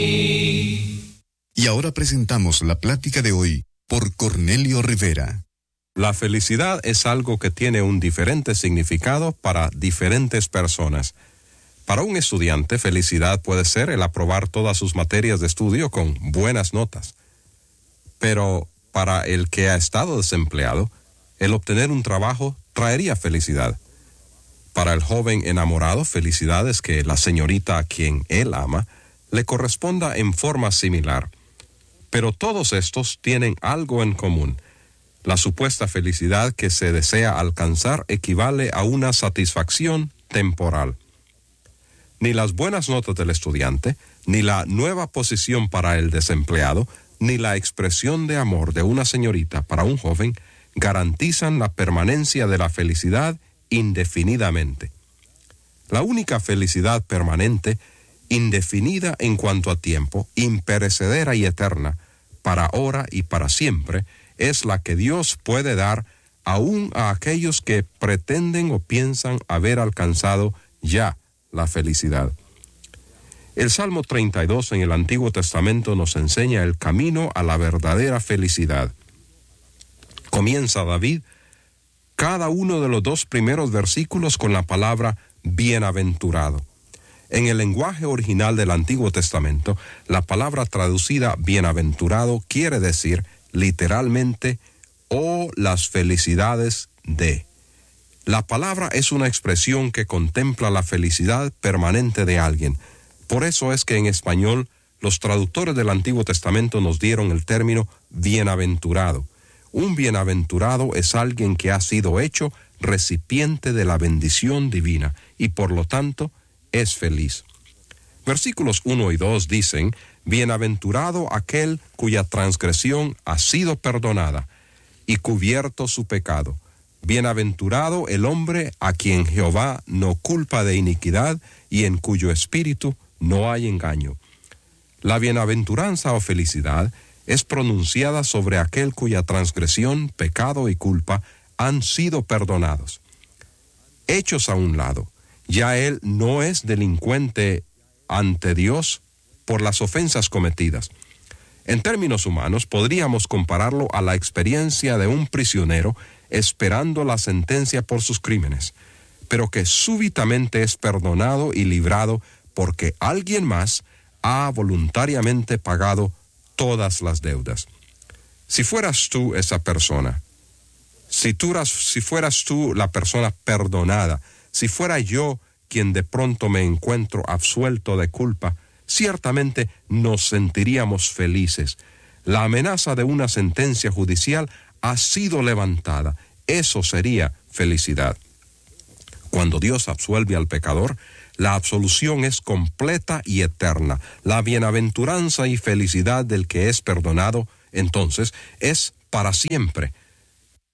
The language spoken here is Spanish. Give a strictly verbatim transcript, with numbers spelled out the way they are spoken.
Y ahora presentamos la plática de hoy por Cornelio Rivera. La felicidad es algo que tiene un diferente significado para diferentes personas. Para un estudiante, felicidad puede ser el aprobar todas sus materias de estudio con buenas notas. Pero para el que ha estado desempleado, el obtener un trabajo traería felicidad. Para el joven enamorado, felicidad es que la señorita a quien él ama le corresponda en forma similar. Pero todos estos tienen algo en común. La supuesta felicidad que se desea alcanzar equivale a una satisfacción temporal. Ni las buenas notas del estudiante, ni la nueva posición para el desempleado, ni la expresión de amor de una señorita para un joven garantizan la permanencia de la felicidad indefinidamente. La única felicidad permanente, indefinida en cuanto a tiempo, imperecedera y eterna, para ahora y para siempre, es la que Dios puede dar aún a aquellos que pretenden o piensan haber alcanzado ya la felicidad. El Salmo treinta y dos en el Antiguo Testamento nos enseña el camino a la verdadera felicidad. Comienza David cada uno de los dos primeros versículos con la palabra bienaventurado. En el lenguaje original del Antiguo Testamento, la palabra traducida bienaventurado quiere decir literalmente "oh las felicidades de". La palabra es una expresión que contempla la felicidad permanente de alguien. Por eso es que en español los traductores del Antiguo Testamento nos dieron el término bienaventurado. Un bienaventurado es alguien que ha sido hecho recipiente de la bendición divina y por lo tanto es feliz. Versículos uno y dos dicen: bienaventurado aquel cuya transgresión ha sido perdonada y cubierto su pecado. Bienaventurado el hombre a quien Jehová no culpa de iniquidad y en cuyo espíritu no hay engaño. La bienaventuranza o felicidad es pronunciada sobre aquel cuya transgresión, pecado y culpa han sido perdonados. Hechos a un lado, ya él no es delincuente ante Dios por las ofensas cometidas. En términos humanos, podríamos compararlo a la experiencia de un prisionero esperando la sentencia por sus crímenes, pero que súbitamente es perdonado y librado porque alguien más ha voluntariamente pagado todas las deudas. Si fueras tú esa persona, si, tú eras, si fueras tú la persona perdonada, si fuera yo quien de pronto me encuentro absuelto de culpa, ciertamente nos sentiríamos felices. La amenaza de una sentencia judicial ha sido levantada. Eso sería felicidad. Cuando Dios absuelve al pecador, la absolución es completa y eterna. La bienaventuranza y felicidad del que es perdonado, entonces, es para siempre.